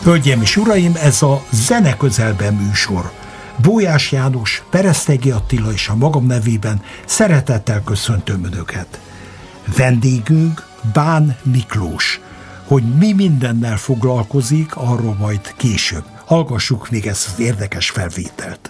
Hölgyeim és uraim, ez a Zene Közelben műsor. Bójás János, Peresztegi Attila és a magam nevében szeretettel köszöntöm Önöket. Vendégünk Bán Miklós. Hogy mi mindennel foglalkozik, arról majd később. Hallgassuk még ezt az érdekes felvételt.